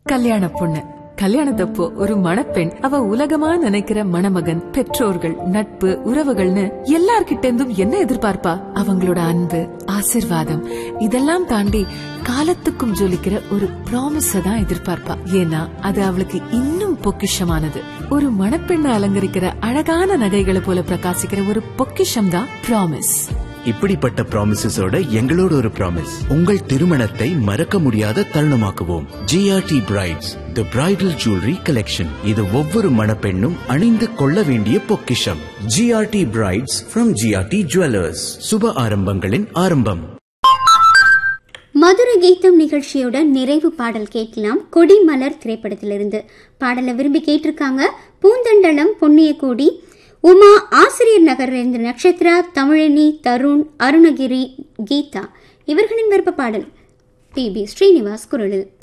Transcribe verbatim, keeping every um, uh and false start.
கல்யாண பொண்ணு கல்யாணத்தப்போ ஒரு மணப்பெண் அவ உலகமா நினைக்கிற மணமகன், பெற்றோர்கள், நட்பு, உறவுகள்னு எல்லார்கிட்ட இருந்தும் என்ன எதிர்பார்ப்பா? அவங்களோட அன்பு, ஆசிர்வாதம் இதெல்லாம் தாண்டி காலத்துக்கும் ஜொலிக்கிற ஒரு ப்ராமிஸ தான் எதிர்பார்ப்பா. ஏன்னா அது அவளுக்கு இன்னும் பொக்கிஷமானது. ஒரு மணப்பெண்ணை அலங்கரிக்கிற அழகான நகைகளை போல பிரகாசிக்கிற ஒரு பொக்கிஷம் தான் ப்ராமிஸ். இப்படிப்பட்ட ப்ராமிசஸோட எங்களோட ஒரு ப்ராமிஸ், உங்கள் திருமணத்தை மறக்க முடியாத தருணமாக்குவோம். ஜிஆர்டி பிரைட்ஸ், தி பிரைடல் ஜுவல்லரி கலெக்ஷன். இது ஒவ்வொரு மணப்பெண்ணும் அணிந்து கொள்ள வேண்டிய பொக்கிஷம். GRT brides from GRT jewellers. சுப ஆரம்பங்களின் ஆரம்பம். மதுரை கீதம் நிகழ்ச்சியோட நிறைவு பாடல் கேட்கலாம். கொடிமலர் திரைப்படத்திலிருந்து பாடலை விரும்பி கேட்டிருக்காங்க பூந்தண்டலம், பொன்னியக்கோடி, உமா, ஆசிரியர் நகர், நட்சத்திரா, தமிழினி, தருண், அருணகிரி, கீதா. இவர்களின் விருப்ப பாடல் பி பி ஸ்ரீனிவாஸ் குரலில்.